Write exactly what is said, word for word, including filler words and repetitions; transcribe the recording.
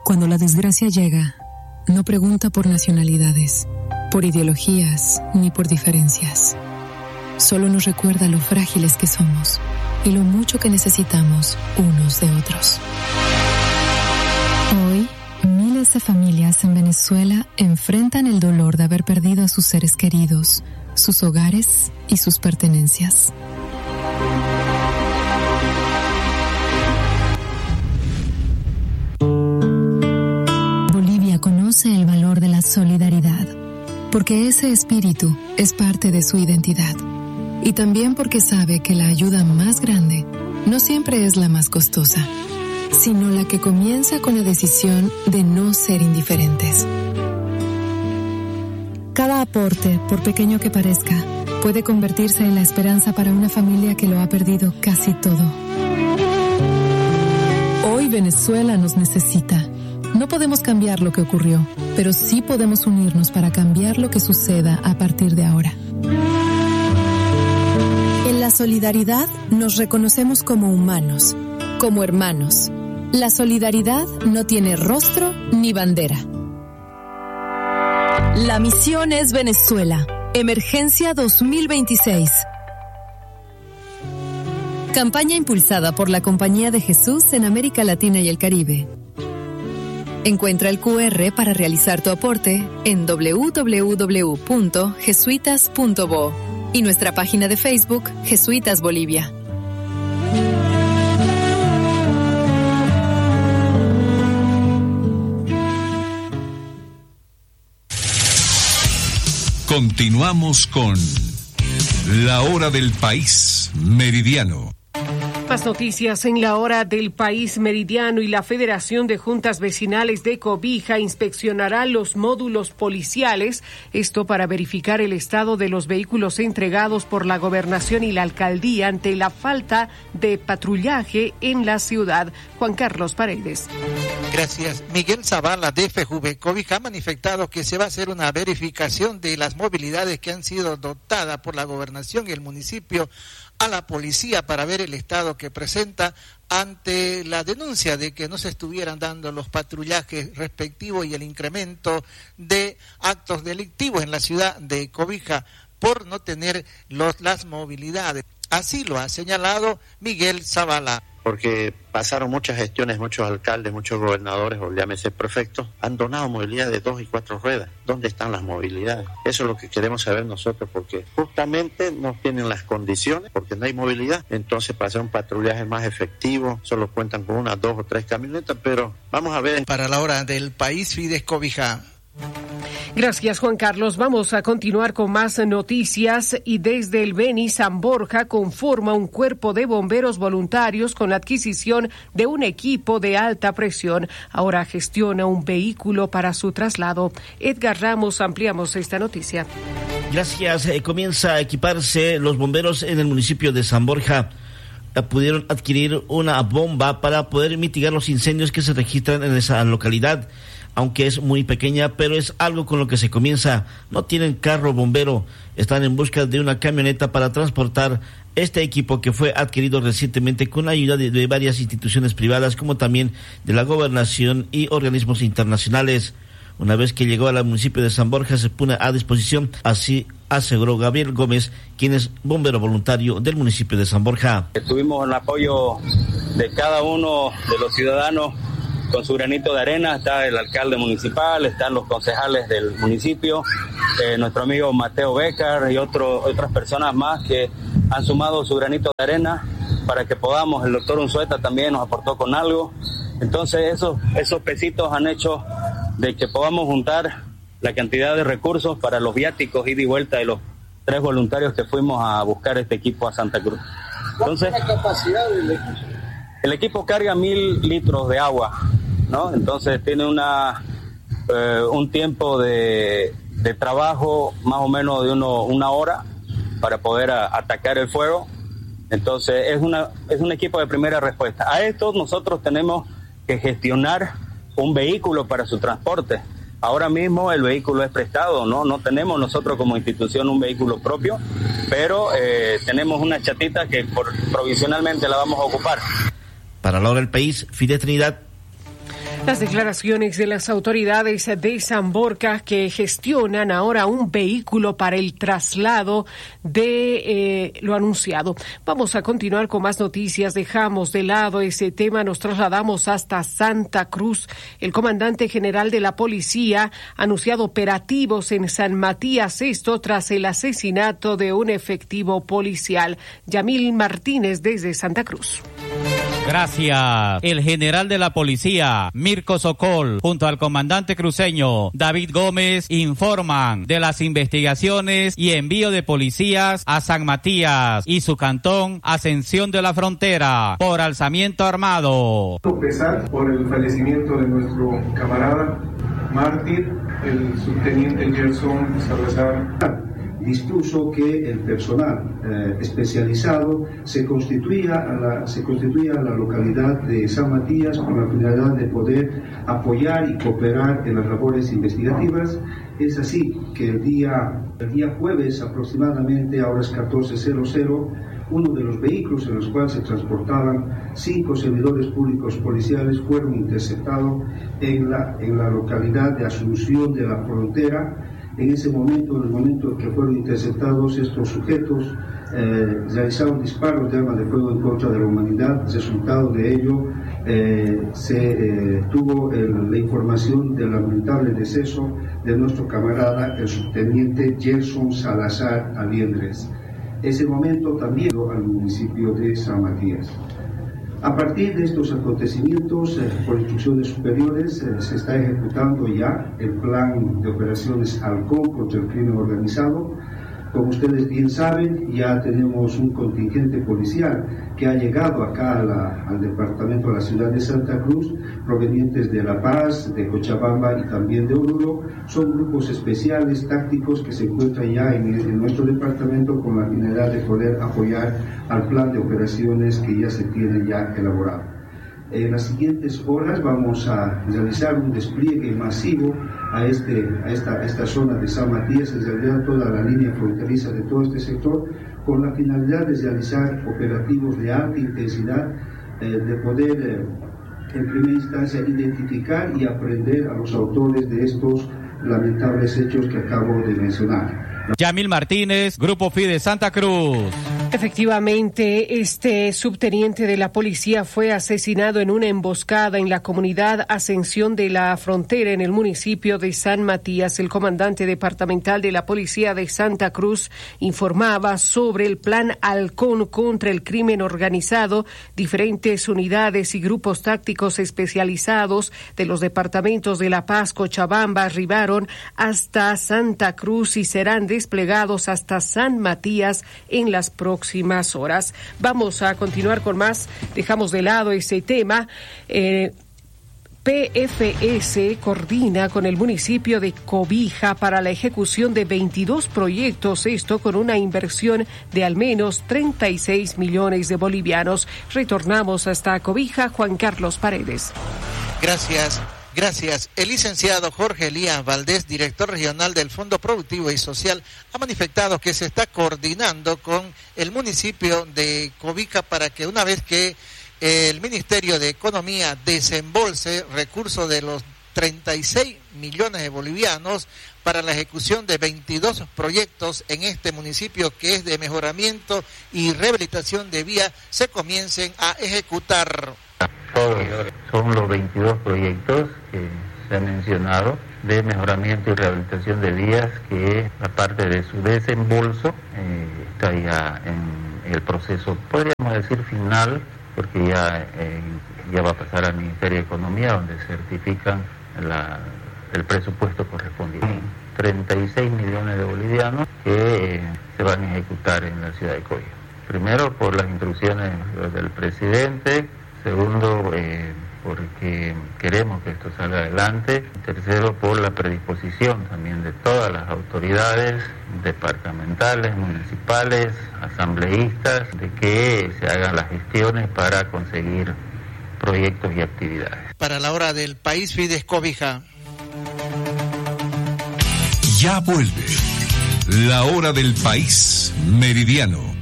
Cuando la desgracia llega, no pregunta por nacionalidades, por ideologías ni por diferencias. Solo nos recuerda lo frágiles que somos y lo mucho que necesitamos unos de otros. Hoy, miles de familias en Venezuela enfrentan el dolor de haber perdido a sus seres queridos, sus hogares y sus pertenencias. Bolivia conoce el valor de la solidaridad, porque ese espíritu es parte de su identidad. Y también porque sabe que la ayuda más grande no siempre es la más costosa, sino la que comienza con la decisión de no ser indiferentes. Cada aporte, por pequeño que parezca, puede convertirse en la esperanza para una familia que lo ha perdido casi todo. Hoy Venezuela nos necesita. No podemos cambiar lo que ocurrió, pero sí podemos unirnos para cambiar lo que suceda a partir de ahora. En la solidaridad nos reconocemos como humanos, como hermanos. La solidaridad no tiene rostro ni bandera. La misión es Venezuela. Emergencia dos mil veintiséis. Campaña impulsada por la Compañía de Jesús en América Latina y el Caribe. Encuentra el cu erre para realizar tu aporte en doble u doble u doble u punto jesuitas punto bo y nuestra página de Facebook Jesuitas Bolivia. Continuamos con La Hora del País Meridiano. Más noticias en La Hora del País Meridiano. Y la Federación de Juntas Vecinales de Cobija inspeccionará los módulos policiales, esto para verificar el estado de los vehículos entregados por la Gobernación y la Alcaldía ante la falta de patrullaje en la ciudad. Juan Carlos Paredes. Gracias. Miguel Zavala, de FEJUVE Cobija, ha manifestado que se va a hacer una verificación de las movilidades que han sido dotadas por la Gobernación y el municipio a la policía para ver el estado que presenta ante la denuncia de que no se estuvieran dando los patrullajes respectivos y el incremento de actos delictivos en la ciudad de Cobija por no tener los, las movilidades. Así lo ha señalado Miguel Zavala. Porque pasaron muchas gestiones, muchos alcaldes, muchos gobernadores, o llámese prefectos, han donado movilidad de dos y cuatro ruedas. ¿Dónde están las movilidades? Eso es lo que queremos saber nosotros, porque justamente no tienen las condiciones, porque no hay movilidad. Entonces, para hacer un patrullaje más efectivo, solo cuentan con unas dos o tres camionetas, pero vamos a ver. Para La Hora del País, Fides Cobija. Gracias, Juan Carlos. Vamos a continuar con más noticias. Y desde el Beni, San Borja conforma un cuerpo de bomberos voluntarios con la adquisición de un equipo de alta presión. Ahora gestiona un vehículo para su traslado. Edgar Ramos, ampliamos esta noticia. Gracias. Eh, comienza a equiparse los bomberos en el municipio de San Borja. Eh, pudieron adquirir una bomba para poder mitigar los incendios que se registran en esa localidad. Aunque es muy pequeña, pero es algo con lo que se comienza. No tienen carro bombero, están en busca de una camioneta para transportar este equipo que fue adquirido recientemente con la ayuda de, de varias instituciones privadas, como también de la gobernación y organismos internacionales. Una vez que llegó al municipio de San Borja, se pone a disposición, así aseguró Gabriel Gómez, quien es bombero voluntario del municipio de San Borja. Tuvimos el apoyo de cada uno de los ciudadanos con su granito de arena. Está el alcalde municipal, están los concejales del municipio, eh, nuestro amigo Mateo Becar y otro, otras personas más que han sumado su granito de arena para que podamos. El doctor Unzueta también nos aportó con algo. Entonces esos, esos pesitos han hecho de que podamos juntar la cantidad de recursos para los viáticos ida y vuelta de los tres voluntarios que fuimos a buscar este equipo a Santa Cruz. Entonces, ¿cuál es la capacidad del equipo? El equipo carga mil litros de agua, ¿no? Entonces tiene una eh, un tiempo de, de trabajo más o menos de uno, una hora para poder a, atacar el fuego. Entonces es una es un equipo de primera respuesta. A esto nosotros tenemos que gestionar un vehículo para su transporte. Ahora mismo el vehículo es prestado, no no tenemos nosotros como institución un vehículo propio, pero eh, tenemos una chatita que por, provisionalmente la vamos a ocupar. Para La Hora del País, Fidel Trinidad. Las declaraciones de las autoridades de San Borja que gestionan ahora un vehículo para el traslado de eh, lo anunciado. Vamos a continuar con más noticias. Dejamos de lado ese tema, nos trasladamos hasta Santa Cruz. El comandante general de la policía ha anunciado operativos en San Matías, esto tras el asesinato de un efectivo policial. Yamil Martínez desde Santa Cruz. Gracias. El general de la policía, Mirko Sokol, junto al comandante cruceño, David Gómez, informan de las investigaciones y envío de policías a San Matías y su cantón Ascensión de la Frontera por alzamiento armado. Pesar por el fallecimiento de nuestro camarada mártir, el subteniente Gerson Salazar. Dispuso que el personal eh, especializado se constituya, a la, se constituya a la localidad de San Matías con la finalidad de poder apoyar y cooperar en las labores investigativas. Es así que el día, el día jueves aproximadamente a horas catorce cero cero, uno de los vehículos en los cuales se transportaban cinco servidores públicos policiales fueron interceptados en la, en la localidad de Asunción de la Frontera. En ese momento, en el momento en que fueron interceptados estos sujetos, eh, realizaron disparos de arma de fuego en contra de la humanidad. Resultado de ello, eh, se eh, tuvo el, la información del lamentable deceso de nuestro camarada, el subteniente Gerson Salazar Aliendres. Ese momento también al municipio de San Matías. A partir de estos acontecimientos, eh, por instrucciones superiores, eh, se está ejecutando ya el plan de operaciones Halcón contra el crimen organizado. Como ustedes bien saben, ya tenemos un contingente policial que ha llegado acá a la, al departamento, a la ciudad de Santa Cruz, provenientes de La Paz, de Cochabamba y también de Oruro. Son grupos especiales, tácticos, que se encuentran ya en, en nuestro departamento con la finalidad de poder apoyar al plan de operaciones que ya se tiene ya elaborado. En las siguientes horas vamos a realizar un despliegue masivo a, este, a, esta, a esta zona de San Matías, en realidad toda la línea fronteriza de todo este sector, con la finalidad de realizar operativos de alta intensidad, eh, de poder, eh, en primera instancia, identificar y aprender a los autores de estos lamentables hechos que acabo de mencionar. Yamil Martínez, Grupo Fide Santa Cruz. Efectivamente, este subteniente de la policía fue asesinado en una emboscada en la comunidad Ascensión de la Frontera en el municipio de San Matías. El comandante departamental de la policía de Santa Cruz informaba sobre el plan Halcón contra el crimen organizado. Diferentes unidades y grupos tácticos especializados de los departamentos de La Paz, Cochabamba arribaron hasta Santa Cruz y serán desplegados hasta San Matías en las próximas próximas horas. Vamos a continuar con más. Dejamos de lado ese tema. Eh, P F S coordina con el municipio de Cobija para la ejecución de veintidós proyectos, esto con una inversión de al menos treinta y seis millones de bolivianos. Retornamos hasta Cobija, Juan Carlos Paredes. Gracias. Gracias. El licenciado Jorge Elías Valdés, director regional del Fondo Productivo y Social, ha manifestado que se está coordinando con el municipio de Cobija para que una vez que el Ministerio de Economía desembolse recursos de los treinta y seis millones de bolivianos para la ejecución de veintidós proyectos en este municipio que es de mejoramiento y rehabilitación de vías, se comiencen a ejecutar. Todos son los veintidós proyectos que se han mencionado de mejoramiento y rehabilitación de vías, que la parte de su desembolso eh, está ya en el proceso, podríamos decir final, porque ya, eh, ya va a pasar al Ministerio de Economía, donde certifican la, el presupuesto correspondiente. treinta y seis millones de bolivianos que eh, se van a ejecutar en la ciudad de Coya. Primero, por las instrucciones del presidente. Segundo, eh, porque queremos que esto salga adelante. Tercero, por la predisposición también de todas las autoridades departamentales, municipales, asambleístas, de que se hagan las gestiones para conseguir proyectos y actividades. Para la hora del país, Fides Cobija. Ya vuelve la hora del país meridiano.